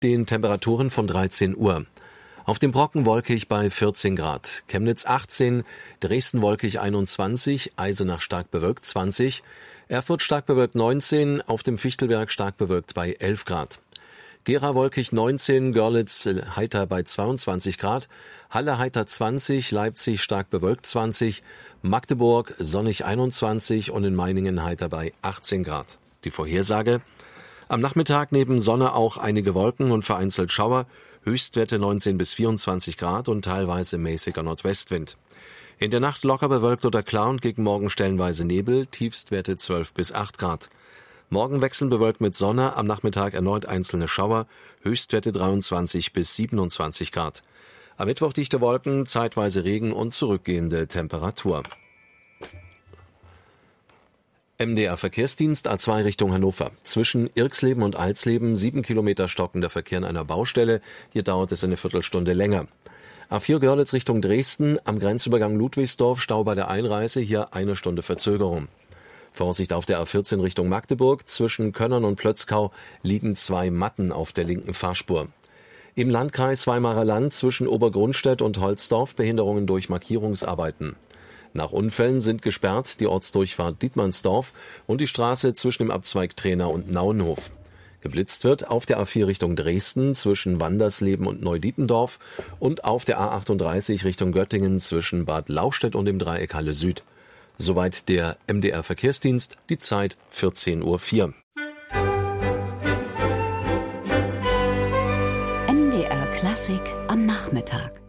den Temperaturen von 13 Uhr. Auf dem Brocken wolkig bei 14 Grad, Chemnitz 18, Dresden wolkig 21, Eisenach stark bewölkt 20, Erfurt stark bewölkt 19, auf dem Fichtelberg stark bewölkt bei 11 Grad. Gera wolkig 19, Görlitz heiter bei 22 Grad, Halle heiter 20, Leipzig stark bewölkt 20, Magdeburg sonnig 21 und in Meiningen heiter bei 18 Grad. Die Vorhersage: Am Nachmittag neben Sonne auch einige Wolken und vereinzelt Schauer, Höchstwerte 19 bis 24 Grad und teilweise mäßiger Nordwestwind. In der Nacht locker bewölkt oder klar und gegen Morgen stellenweise Nebel, Tiefstwerte 12 bis 8 Grad. Morgen wechselnd bewölkt mit Sonne, am Nachmittag erneut einzelne Schauer, Höchstwerte 23 bis 27 Grad. Am Mittwoch dichte Wolken, zeitweise Regen und zurückgehende Temperatur. MDR Verkehrsdienst A2 Richtung Hannover. Zwischen Irxleben und Alsleben 7 Kilometer stockender Verkehr an einer Baustelle. Hier dauert es eine Viertelstunde länger. A4 Görlitz Richtung Dresden, am Grenzübergang Ludwigsdorf, Stau bei der Einreise, hier 1 Stunde Verzögerung. Vorsicht auf der A14 Richtung Magdeburg, zwischen Könnern und Plötzkau liegen 2 Matten auf der linken Fahrspur. Im Landkreis Weimarer Land zwischen Obergrunstedt und Holzdorf Behinderungen durch Markierungsarbeiten. Nach Unfällen sind gesperrt die Ortsdurchfahrt Dietmannsdorf und die Straße zwischen dem Abzweig Trehna und Nauenhof. Geblitzt wird auf der A4 Richtung Dresden zwischen Wandersleben und Neudietendorf und auf der A38 Richtung Göttingen zwischen Bad Lauchstädt und dem Dreieck Halle Süd. Soweit der MDR Verkehrsdienst, die Zeit 14:04 Uhr. MDR Klassik am Nachmittag.